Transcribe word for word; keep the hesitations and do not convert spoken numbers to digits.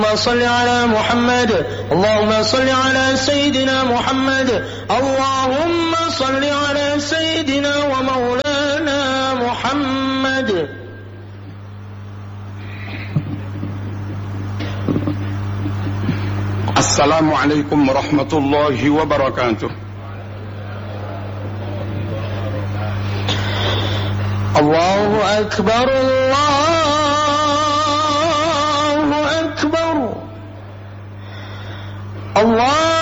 اللهم صل على محمد اللهم صل على سيدنا محمد اللهم صل على سيدنا ومولانا محمد. السلام عليكم ورحمة الله وبركاته. الله أكبر الله أكبر الله